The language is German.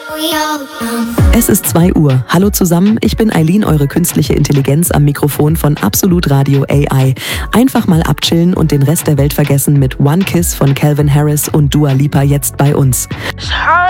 Es ist 2 Uhr. Hallo zusammen, ich bin Eileen, eure künstliche Intelligenz am Mikrofon von Absolut Radio AI. Einfach mal abchillen und den Rest der Welt vergessen mit One Kiss von Calvin Harris und Dua Lipa jetzt bei uns. Sorry.